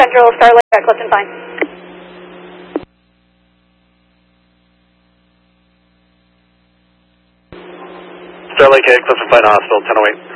Central, Starlight at Clifton Pine. Starlight at Clifton Pine Hospital, 1008.